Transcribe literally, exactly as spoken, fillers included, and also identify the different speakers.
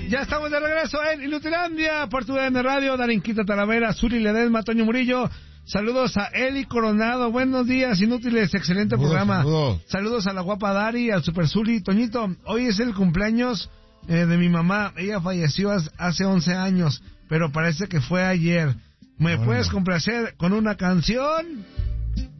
Speaker 1: Ya estamos de regreso en Inutilandia, por tu D N Radio, Darinquita Talavera, Zuli Ledesma, Toño Murillo. Saludos a Eli Coronado. Buenos días, Inútiles. Excelente
Speaker 2: Saludos,
Speaker 1: programa.
Speaker 2: saludos.
Speaker 1: Saludos a la guapa Dari, al Super Zuli. Toñito, hoy es el cumpleaños eh, de mi mamá. Ella falleció hace once años, pero parece que fue ayer. ¿Me
Speaker 2: Bueno.
Speaker 1: puedes complacer con una canción?